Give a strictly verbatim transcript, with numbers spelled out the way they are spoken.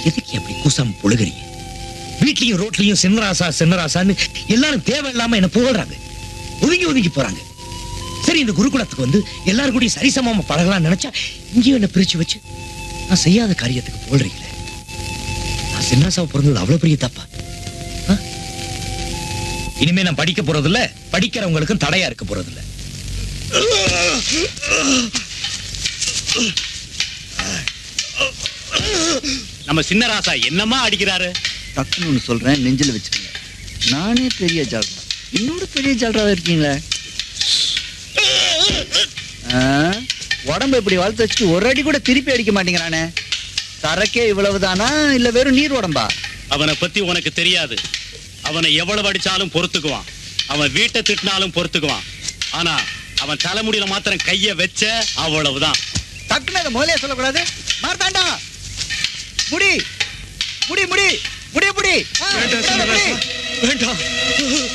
எதுக்கு அப்படி கூசாம புழுகிறீங்க? வீட்லயும் ரோட்லயும் சின்னராசா சின்னராசான்னு எல்லாரும் தேவையில்லாம என்ன புகழ்றாங்க, ஒதுங்கி ஒதுங்கி போறாங்க. சரி, இந்த குருகுலத்துக்கு வந்து எல்லாரும் கூட சரிசமமா பழகலாம்னு நினைச்சா இங்கேயும் என்ன பிரிச்சு வச்சு நான் செய்யாத காரியத்துக்கு புகழ்றீங்களே. நான் சின்னராசாவை பிறந்தது அவ்வளவு பெரிய தப்பா? இனிமே நான் படிக்க போறது இல்ல, படிக்கிறவங்களுக்கும் தடையா இருக்க போறது இல்ல. நம்ம சின்னராசா என்னமா அடிக்கிறாரு? டக்குன்னு ஒண்ணு சொல்றேன், நெஞ்சில வச்சுக்கோங்க. நானே பெரிய ஜால்ரா, இன்னொரு பெரிய ஜால்ராவா இருக்கீங்களே. உடம்பு இப்படி வளர்த்து வச்சுட்டு ஒரு அடி கூட திருப்பி அடிக்க மாட்டேங்கிறானே. சரக்கே இவ்வளவுதானா இல்ல வெறும் நீர் உடம்பா? அவனை பத்தி உனக்கு தெரியாது. அவனை எவ்வளவு அடிச்சாலும் பொறுத்துக்குவான், அவன் வீட்டை திட்டினாலும் பொறுத்துக்குவான். ஆனா அவன் தலைமுடியில மாத்திரம் கைய வச்ச அவ்வளவுதான். டக்குன்னு அதை முதலே சொல்லக்கூடாது. மார்த்தாண்டா, முடி முடி முடி முடி முடி வேண்டாம்.